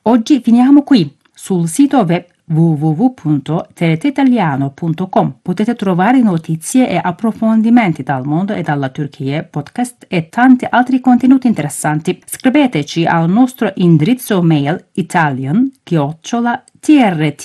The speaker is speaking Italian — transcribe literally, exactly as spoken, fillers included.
Oggi finiamo qui. Sul sito web w w w punto t r t italiano punto com potete trovare notizie e approfondimenti dal mondo e dalla Turchia, podcast e tanti altri contenuti interessanti. Scriveteci al nostro indirizzo mail italian chiocciola trt